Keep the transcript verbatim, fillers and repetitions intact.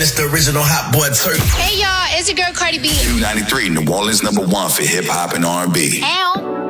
it's the original hot boy turkey. Hey y'all, it's your girl Cardi B. Q ninety-three, New Orleans number one for hip hop and R and B. Ow.